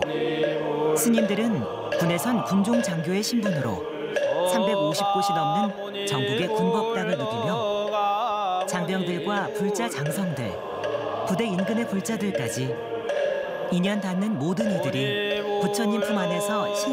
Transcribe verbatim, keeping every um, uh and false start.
스님들은 군에선 군종 장교의 신분으로 삼백오십 곳이 넘는 전국의 군법당을 누비며 장병들과 불자 장성들, 부대 인근의 불자들까지 인연 닿는 모든 이들이 부처님 품 안에서 신